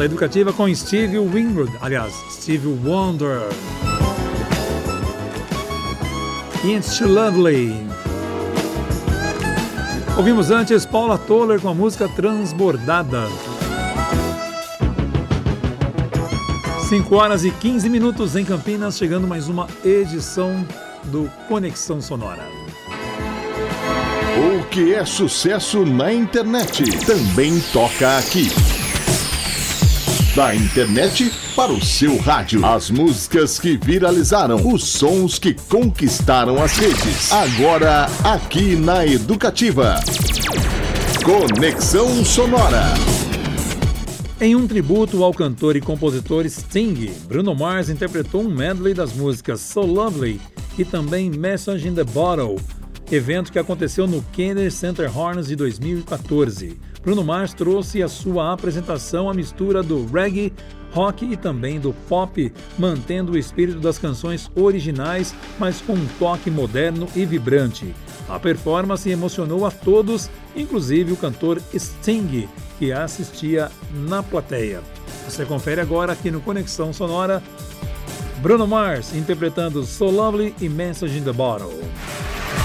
da Educativa com Stevie Wonder. It's Too Lovely. Ouvimos antes Paula Toller com a música Transbordada. 5h15 em Campinas, chegando mais uma edição do Conexão Sonora. O que é sucesso na internet também toca aqui. Da internet para o seu rádio. As músicas que viralizaram, os sons que conquistaram as redes. Agora, aqui na Educativa. Conexão Sonora. Em um tributo ao cantor e compositor Sting, Bruno Mars interpretou um medley das músicas So Lovely e também Message in the Bottle, evento que aconteceu no Kennedy Center Horns de 2014. Bruno Mars trouxe a sua apresentação à mistura do reggae, rock e também do pop, mantendo o espírito das canções originais, mas com um toque moderno e vibrante. A performance emocionou a todos, inclusive o cantor Sting, que assistia na plateia. Você confere agora aqui no Conexão Sonora, Bruno Mars interpretando So Lovely e Message in the Bottle.